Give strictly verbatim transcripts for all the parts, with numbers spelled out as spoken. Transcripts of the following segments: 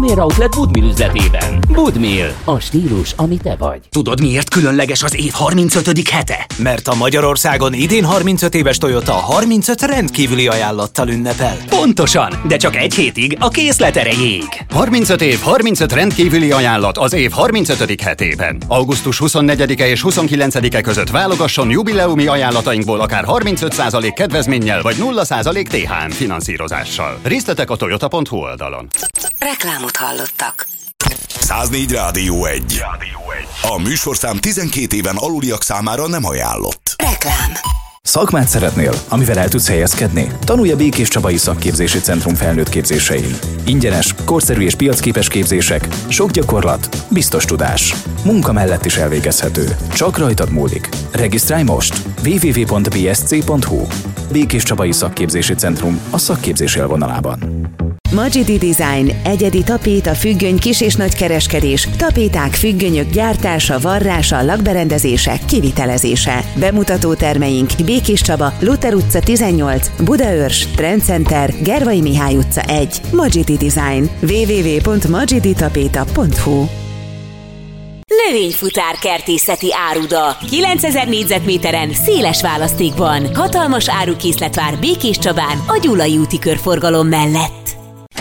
Miért Outlet Budmil üzletében? Budmil, a stílus, ami te vagy. Tudod, miért különleges az év harmincötödik hete? Mert a Magyarországon idén harmincöt éves Toyota harmincöt rendkívüli ajánlattal ünnepel. Pontosan, de csak egy hétig a készlet erejéig. harmincöt év, harmincöt rendkívüli ajánlat az év harmincötödik hetében. augusztus huszonnegyedike és huszonkilencedike között válogasson jubileumi ajánlatainkból akár harmincöt százalék kedvezménnyel vagy nulla százalék té há em finanszírozással. Részletek a toyota pont hu oldalon. Reklámot hallottak. száznégy Rádió egy. A műsorszám tizenkét éven aluliak számára nem ajánlott. Reklám. Szakmát szeretnél, amivel el tudsz helyezkedni? Tanulj a Békés Csabai Szakképzési Centrum felnőtt képzésein. Ingyenes, korszerű és piacképes képzések, sok gyakorlat, biztos tudás. Munka mellett is elvégezhető. Csak rajtad múlik. Regisztrálj most! double-u double-u double-u pont b s c pont h u Békés Csabai Szakképzési Centrum a szakképzés élvonalában. Magidi Design. Egyedi tapéta, függöny, kis- és nagykereskedés. Tapéták, függönyök gyártása, varrása, lakberendezések, kivitelezése. Bemutató termeink Békés Csaba, Luther utca tizennyolc, Budaörs, Trend Center, Gervai Mihály utca egy. Magidi Design. double-u double-u double-u pont magidi tapéta pont h u Növényfutár kertészeti áruda. kilencezer négyzetméteren, széles választékban. Hatalmas árukészlet vár Békés Csabán, a Gyulai úti körforgalom mellett.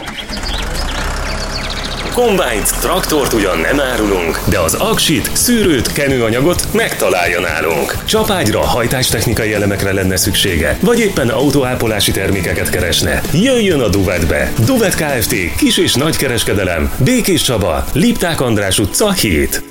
Kombányt, traktort ugyan nem árulunk, de az aksit, szűrőt, kenőanyagot megtalálja nálunk. Csapágyra, hajtástechnikai elemekre lenne szüksége, vagy éppen autóápolási termékeket keresne. Jöjjön a Duvetbe! Duvet Kft. Kis- és nagykereskedelem, Békés Csaba, Lipták András utca hét.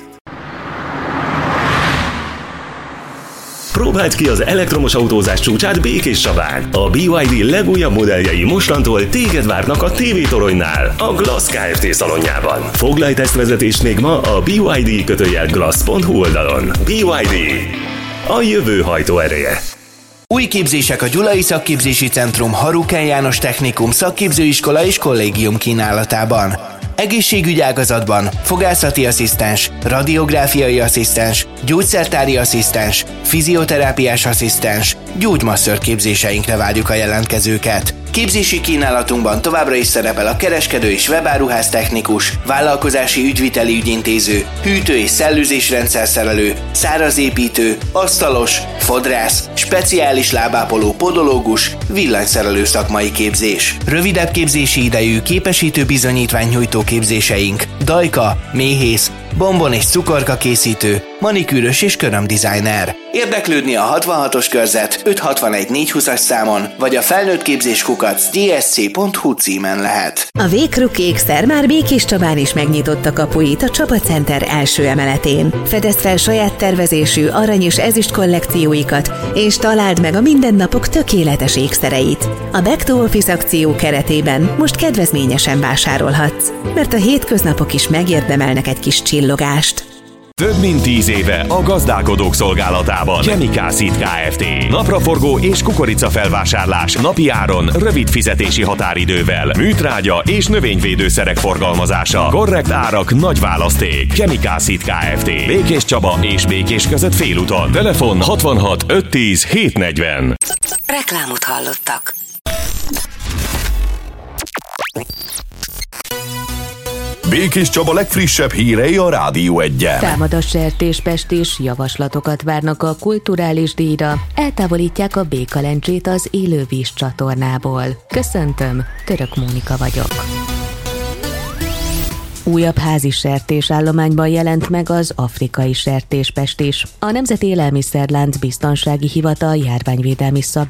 Próbáld ki az elektromos autózás csúcsát Békés Csabán. A bé i dé legújabb modelljei mostantól téged várnak a té vé toronynál, a Glass Kft. Szalonjában. Foglalj tesztvezetést még ma a bé i dé kötőjel glass pont hu oldalon. bé i dé. A jövő hajtóereje. Új képzések a Gyulai Szakképzési Centrum Harukán János Technikum Szakképzőiskola és Kollégium kínálatában. Egészségügy ágazatban fogászati asszisztens, radiográfiai asszisztens, gyógyszertári asszisztens, fizioterápiás asszisztens, gyógymasször képzéseinkre várjuk a jelentkezőket. Képzési kínálatunkban továbbra is szerepel a kereskedő és webáruház technikus, vállalkozási ügyviteli ügyintéző, hűtő- és szellőzésrendszerszerelő, szárazépítő, asztalos, fodrász, speciális lábápoló podológus, villanyszerelő szakmai képzés. Rövidebb képzési idejű képesítő bizonyítványnyújtó képzéseink, dajka, méhész, bombon és cukorka készítő, manikűrös és körömdesigner. Érdeklődni a hatvanhatos körzet öt hatvanegy négy húszas számon, vagy a felnőttképzés kukac dé es cé pont hu címen lehet. A Vékruk ékszer már Békés Csabán is megnyitotta kapuit a Csaba Center első emeletén. Fedezd fel saját tervezésű arany és ezüst kollekcióikat, és találd meg a mindennapok tökéletes ékszereit. A Back to Office akció keretében most kedvezményesen vásárolhatsz, mert a hétköznapok is megérdemelnek egy kis csillogást. Több mint tíz éve a gazdálkodók szolgálatában. Chemical Seed Kft. Napraforgó és kukorica felvásárlás napi áron, rövid fizetési határidővel, műtrágya és növényvédőszerek forgalmazása. Korrekt árak, nagy választék. Chemical Seed Kft. Békés Csaba és Békés között félúton. Telefon hatvanhat ötszáz tíz hétszáznegyven. Reklámot hallottak. Békés Csaba legfrissebb hírei a Rádió egyen. Támad a sertéspestés, javaslatokat várnak a kulturális díjra, eltávolítják a békalencsét az élővíz csatornából. Köszöntöm, Török Mónika vagyok. Újabb házi sertésállományban jelent meg az afrikai sertéspestés. A Nemzeti Élelmiszerlánc Biztonsági Hivatal járványvédelmi szab